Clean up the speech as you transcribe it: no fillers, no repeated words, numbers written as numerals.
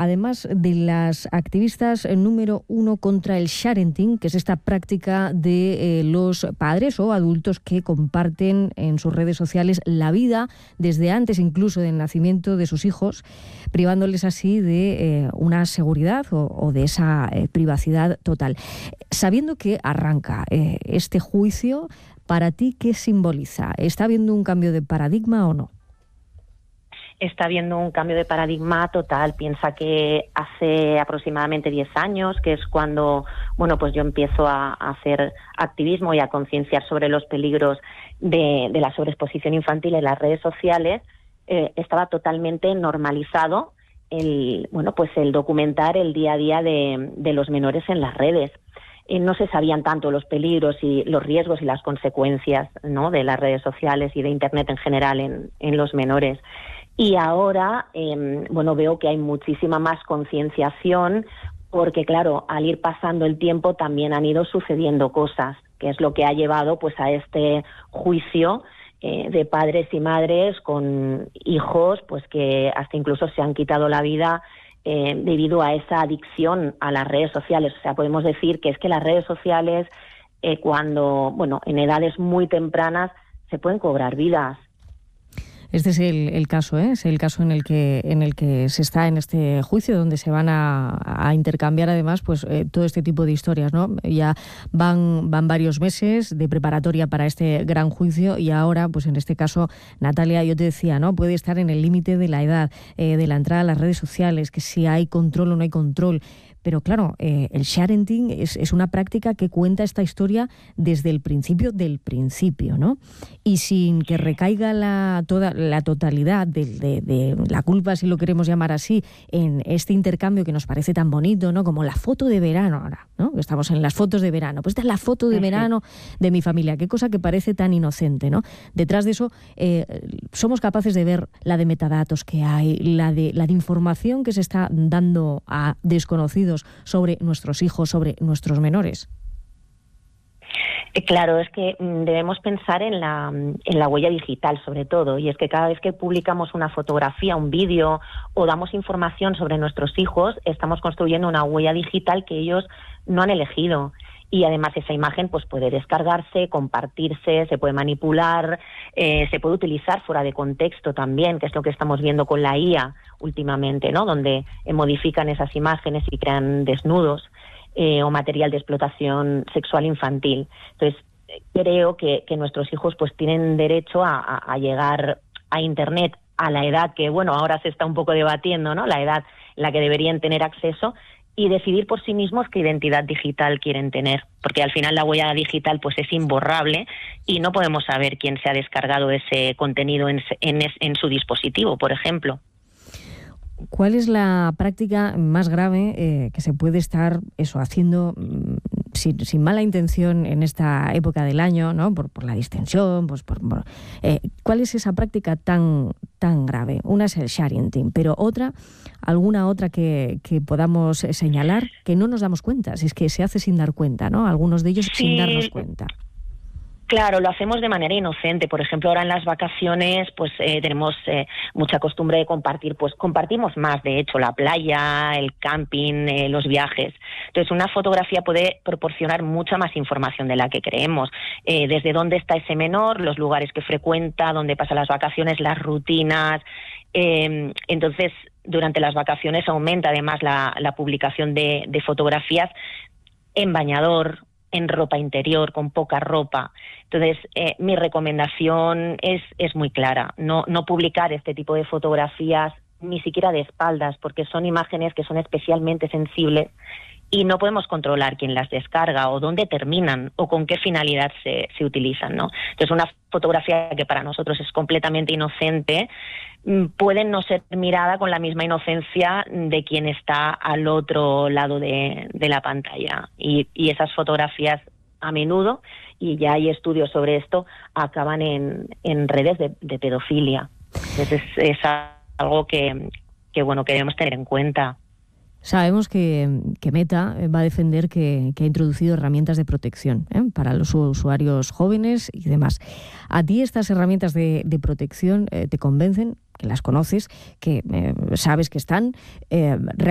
además de las activistas número 1 contra el sharenting, que es esta práctica de los padres o adultos que comparten en sus redes sociales la vida desde antes incluso del nacimiento de sus hijos, privándoles así de una seguridad o de esa privacidad total. Sabiendo que arranca este juicio, ¿para ti qué simboliza? ¿Está habiendo un cambio de paradigma o no? Está habiendo un cambio de paradigma total. Piensa que hace aproximadamente 10 años, que es cuando pues yo empiezo a hacer activismo y a concienciar sobre los peligros de la sobreexposición infantil en las redes sociales, estaba totalmente normalizado el documentar el día a día de los menores en las redes. No se sabían tanto los peligros y los riesgos y las consecuencias, ¿no?, de las redes sociales y de Internet en general en los menores. Y ahora, veo que hay muchísima más concienciación porque, claro, al ir pasando el tiempo también han ido sucediendo cosas, que es lo que ha llevado pues a este juicio de padres y madres con hijos pues que hasta incluso se han quitado la vida debido a esa adicción a las redes sociales. O sea, podemos decir que es que las redes sociales, en edades muy tempranas, se pueden cobrar vidas. Este es el caso, es el caso en el que se está en este juicio, donde se van a intercambiar además pues todo este tipo de historias, ¿no? Ya van varios meses de preparatoria para este gran juicio y ahora, pues en este caso, Natalia, yo te decía, ¿no?, puede estar en el límite de la edad, de la entrada a las redes sociales, que si hay control o no hay control. Pero claro, el sharenting es una práctica que cuenta esta historia desde el principio del principio, ¿no? Y sin que recaiga la totalidad de la culpa, si lo queremos llamar así, en este intercambio que nos parece tan bonito, ¿no? Como la foto de verano ahora, ¿no? Estamos en las fotos de verano. Pues esta es la foto de verano de mi familia. Qué cosa que parece tan inocente, ¿no? Detrás de eso somos capaces de ver la de metadatos que hay, la de información que se está dando a desconocidos sobre nuestros hijos, sobre nuestros menores. Claro, es que debemos pensar en la huella digital sobre todo, y es que cada vez que publicamos una fotografía, un vídeo o damos información sobre nuestros hijos, estamos construyendo una huella digital que ellos no han elegido. Y además esa imagen pues puede descargarse, compartirse, se puede manipular, se puede utilizar fuera de contexto también, que es lo que estamos viendo con la IA últimamente, ¿no?, donde modifican esas imágenes y crean desnudos o material de explotación sexual infantil. Entonces, creo que nuestros hijos pues tienen derecho a llegar a Internet a la edad que, ahora se está un poco debatiendo, ¿no?, la edad en la que deberían tener acceso, y decidir por sí mismos qué identidad digital quieren tener, porque al final la huella digital pues es imborrable y no podemos saber quién se ha descargado ese contenido en su dispositivo, por ejemplo. ¿Cuál es la práctica más grave que se puede estar haciendo sin mala intención en esta época del año, ¿no?, por la distensión? ¿Cuál es esa práctica tan grave? Una es el sharenting, pero alguna otra que podamos señalar que no nos damos cuenta, si es que se hace sin dar cuenta, ¿no? Algunos de ellos sin darnos cuenta. Claro, lo hacemos de manera inocente. Por ejemplo, ahora en las vacaciones pues tenemos mucha costumbre de compartir, pues compartimos más, de hecho, la playa, el camping, los viajes. Entonces, una fotografía puede proporcionar mucha más información de la que creemos. Desde dónde está ese menor, los lugares que frecuenta, dónde pasa las vacaciones, las rutinas. Entonces, durante las vacaciones aumenta además la publicación de fotografías en bañador, en ropa interior, con poca ropa. Entonces, mi recomendación es muy clara. No publicar este tipo de fotografías ni siquiera de espaldas, porque son imágenes que son especialmente sensibles y no podemos controlar quién las descarga o dónde terminan o con qué finalidad se utilizan, ¿no? Entonces, una fotografía que para nosotros es completamente inocente puede no ser mirada con la misma inocencia de quien está al otro lado de la pantalla. Y esas fotografías a menudo, y ya hay estudios sobre esto, acaban en redes de pedofilia. Entonces es algo que debemos tener en cuenta. Sabemos que Meta va a defender que ha introducido herramientas de protección para los usuarios jóvenes y demás. ¿A ti estas herramientas de protección te convencen, que las conoces, que sabes que están